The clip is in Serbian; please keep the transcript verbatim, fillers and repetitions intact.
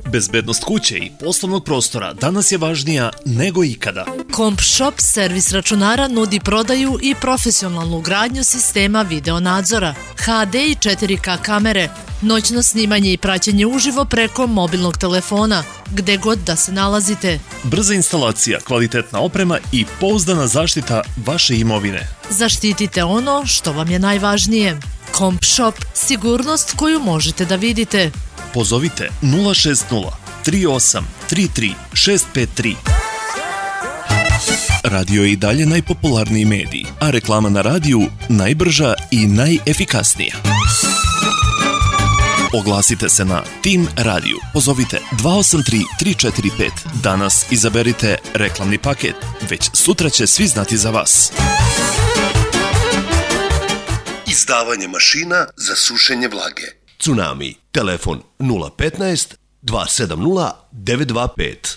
Bezbednost kuće i poslovnog prostora danas je važnija nego ikada. CompShop servis računara nudi prodaju i profesionalnu ugradnju sistema videonadzora, ha de i četiri ka kamere, noćno snimanje i praćenje uživo preko mobilnog telefona, gde god da se nalazite. Brza instalacija, kvalitetna oprema i pouzdana zaštita vaše imovine. Zaštitite ono što vam je najvažnije. CompShop, sigurnost koju možete da vidite. Pozovite nula šest nula tri osam tri tri šest pet tri. Radio je i dalje najpopularniji medij, a reklama na radiju najbrža i najefikasnija. Oglasite se na Team Radio. Pozovite dva osam tri tri četiri pet. Danas izaberite reklamni paket. Već sutra će svi znati za vas. Izdavanje mašina za sušenje vlage. Tsunami, telefon nula petnaest dva sedam nula devet dva pet.